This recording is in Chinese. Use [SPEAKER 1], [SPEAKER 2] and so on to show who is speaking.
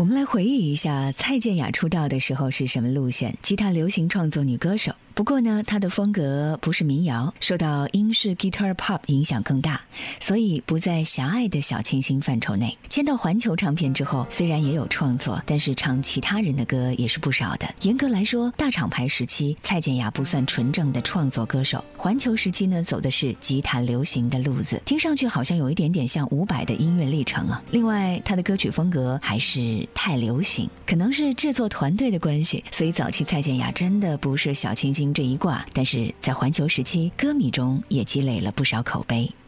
[SPEAKER 1] 我们来回忆一下蔡健雅出道的时候是什么路线，吉他流行创作女歌手。不过呢，她的风格不是民谣，受到英式 Guitar Pop 影响更大，所以不在狭隘的小清新范畴内。签到环球唱片之后，虽然也有创作，但是唱其他人的歌也是不少的。严格来说，大厂牌时期蔡健雅不算纯正的创作歌手，环球时期呢走的是吉他流行的路子，听上去好像有一点点像伍佰的音乐历程啊。另外，她的歌曲风格还是太流行，可能是制作团队的关系，所以早期蔡健雅真的不是小清新这一挂，但是在环球时期，歌迷中也积累了不少口碑。